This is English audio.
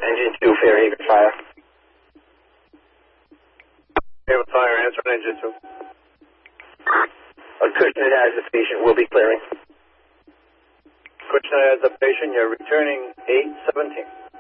Engine 2, Fairhaven Fire. Fairhaven Fire, answer on engine 2. Acushnet has the patient, will be clearing. Acushnet has the patient, you're returning 817.